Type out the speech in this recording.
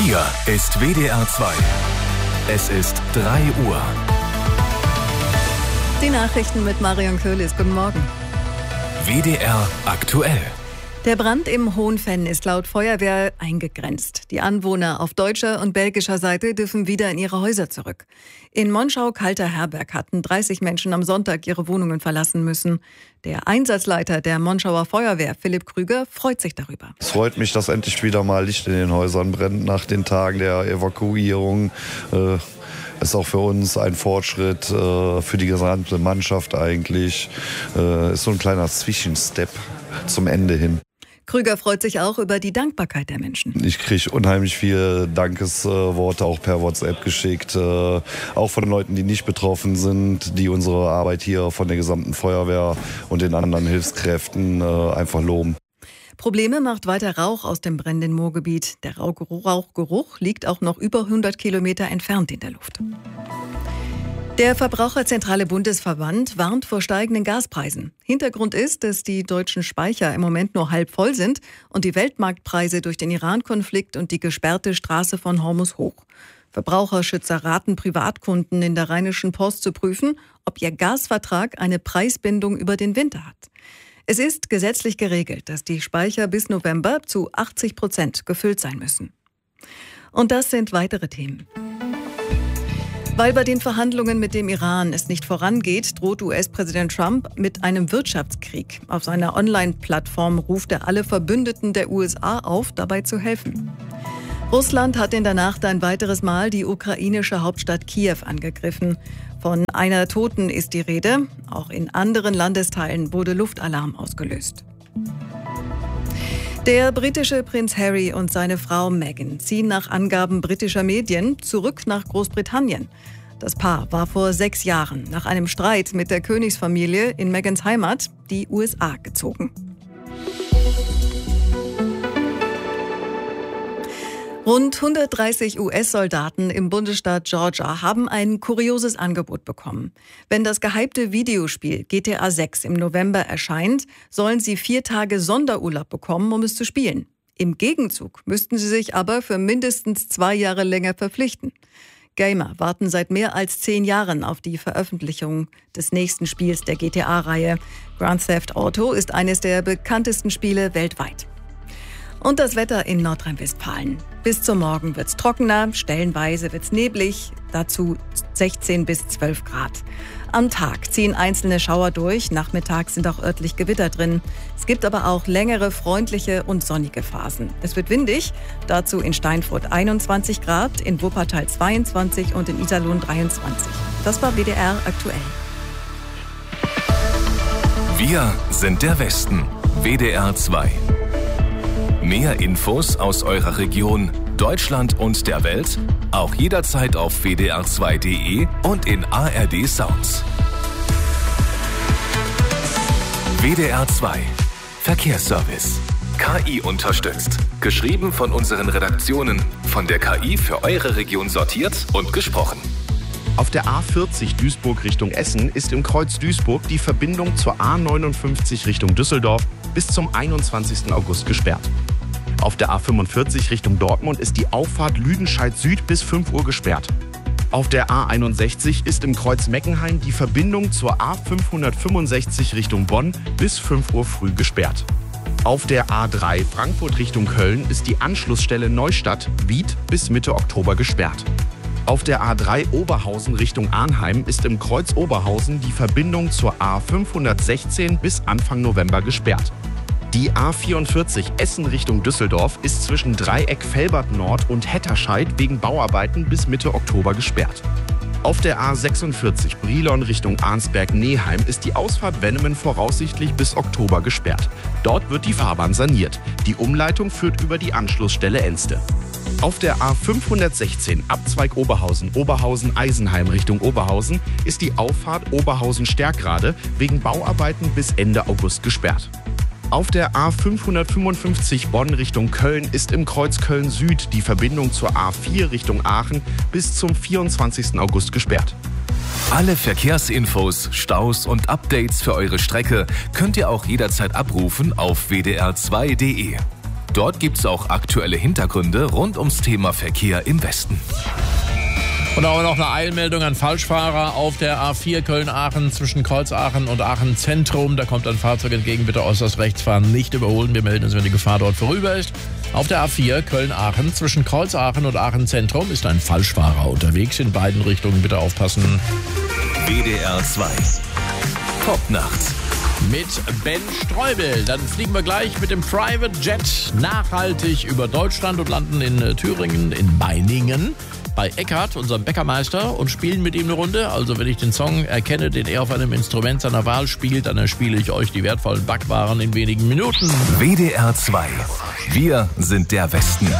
Hier ist WDR 2. Es ist 3 Uhr. Die Nachrichten mit Marion Köhlis. Guten Morgen. WDR aktuell. Der Brand im Hohenfenn ist laut Feuerwehr eingegrenzt. Die Anwohner auf deutscher und belgischer Seite dürfen wieder in ihre Häuser zurück. In Monschau-Kalter-Herberg hatten 30 Menschen am Sonntag ihre Wohnungen verlassen müssen. Der Einsatzleiter der Monschauer Feuerwehr, Philipp Krüger, freut sich darüber. Es freut mich, dass endlich wieder mal Licht in den Häusern brennt nach den Tagen der Evakuierung. Ist auch für uns ein Fortschritt, für die gesamte Mannschaft eigentlich. Ist so ein kleiner Zwischenstep zum Ende hin. Krüger freut sich auch über die Dankbarkeit der Menschen. Ich kriege unheimlich viele Dankesworte auch per WhatsApp geschickt, auch von Leuten, die nicht betroffen sind, die unsere Arbeit hier von der gesamten Feuerwehr und den anderen Hilfskräften einfach loben. Probleme macht weiter Rauch aus dem brennenden Moorgebiet. Der Rauchgeruch liegt auch noch über 100 Kilometer entfernt in der Luft. Der Verbraucherzentrale Bundesverband warnt vor steigenden Gaspreisen. Hintergrund ist, dass die deutschen Speicher im Moment nur halb voll sind und die Weltmarktpreise durch den Iran-Konflikt und die gesperrte Straße von Hormuz hoch. Verbraucherschützer raten Privatkunden in der Rheinischen Post zu prüfen, ob ihr Gasvertrag eine Preisbindung über den Winter hat. Es ist gesetzlich geregelt, dass die Speicher bis November zu 80% gefüllt sein müssen. Und das sind weitere Themen. Weil bei den Verhandlungen mit dem Iran es nicht vorangeht, droht US-Präsident Trump mit einem Wirtschaftskrieg. Auf seiner Online-Plattform ruft er alle Verbündeten der USA auf, dabei zu helfen. Russland hat in der Nacht ein weiteres Mal die ukrainische Hauptstadt Kiew angegriffen. Von einer Toten ist die Rede. Auch in anderen Landesteilen wurde Luftalarm ausgelöst. Der britische Prinz Harry und seine Frau Meghan ziehen nach Angaben britischer Medien zurück nach Großbritannien. Das Paar war vor 6 Jahren nach einem Streit mit der Königsfamilie in Meghans Heimat, die USA, gezogen. Rund 130 US-Soldaten im Bundesstaat Georgia haben ein kurioses Angebot bekommen. Wenn das gehypte Videospiel GTA 6 im November erscheint, sollen sie 4 Tage Sonderurlaub bekommen, um es zu spielen. Im Gegenzug müssten sie sich aber für mindestens 2 Jahre länger verpflichten. Gamer warten seit mehr als 10 Jahren auf die Veröffentlichung des nächsten Spiels der GTA-Reihe. Grand Theft Auto ist eines der bekanntesten Spiele weltweit. Und das Wetter in Nordrhein-Westfalen. Bis zum Morgen wird's trockener, stellenweise wird's neblig, dazu 16 bis 12 Grad. Am Tag ziehen einzelne Schauer durch, nachmittags sind auch örtlich Gewitter drin. Es gibt aber auch längere, freundliche und sonnige Phasen. Es wird windig, dazu in Steinfurt 21 Grad, in Wuppertal 22 und in Iserlohn 23. Das war WDR aktuell. Wir sind der Westen. WDR 2. Mehr Infos aus eurer Region, Deutschland und der Welt auch jederzeit auf wdr2.de und in ARD Sounds. WDR 2 Verkehrsservice. KI unterstützt. Geschrieben von unseren Redaktionen, von der KI für eure Region sortiert und gesprochen. Auf der A40 Duisburg Richtung Essen ist im Kreuz Duisburg die Verbindung zur A59 Richtung Düsseldorf bis zum 21. August gesperrt. Auf der A45 Richtung Dortmund ist die Auffahrt Lüdenscheid Süd bis 5 Uhr gesperrt. Auf der A61 ist im Kreuz Meckenheim die Verbindung zur A565 Richtung Bonn bis 5 Uhr früh gesperrt. Auf der A3 Frankfurt Richtung Köln ist die Anschlussstelle Neustadt-Wied bis Mitte Oktober gesperrt. Auf der A3 Oberhausen Richtung Arnheim ist im Kreuz Oberhausen die Verbindung zur A516 bis Anfang November gesperrt. Die A44 Essen Richtung Düsseldorf ist zwischen Dreieck Velbert Nord und Hetterscheid wegen Bauarbeiten bis Mitte Oktober gesperrt. Auf der A46 Brilon Richtung Arnsberg-Neheim ist die Ausfahrt Wennemen voraussichtlich bis Oktober gesperrt. Dort wird die Fahrbahn saniert. Die Umleitung führt über die Anschlussstelle Enste. Auf der A516 Abzweig Oberhausen-Eisenheim Richtung Oberhausen ist die Auffahrt Oberhausen-Stärkrade wegen Bauarbeiten bis Ende August gesperrt. Auf der A555 Bonn Richtung Köln ist im Kreuz Köln Süd die Verbindung zur A4 Richtung Aachen bis zum 24. August gesperrt. Alle Verkehrsinfos, Staus und Updates für eure Strecke könnt ihr auch jederzeit abrufen auf wdr2.de. Dort gibt's auch aktuelle Hintergründe rund ums Thema Verkehr im Westen. Und auch noch eine Eilmeldung an Falschfahrer auf der A4 Köln-Aachen zwischen Kreuzaachen und Aachen Zentrum. Da kommt ein Fahrzeug entgegen, bitte äußerst rechts fahren, nicht überholen. Wir melden uns, wenn die Gefahr dort vorüber ist. Auf der A4 Köln-Aachen zwischen Kreuzaachen und Aachen Zentrum ist ein Falschfahrer unterwegs. In beiden Richtungen bitte aufpassen. WDR 2. Popnacht. Mit Ben Streubel. Dann fliegen wir gleich mit dem Private Jet nachhaltig über Deutschland und landen in Thüringen, in Meiningen, bei Eckhard, unserem Bäckermeister, und spielen mit ihm eine Runde. Also wenn ich den Song erkenne, den er auf einem Instrument seiner Wahl spielt, dann erspiele ich euch die wertvollen Backwaren in wenigen Minuten. WDR 2. Wir sind der Westen.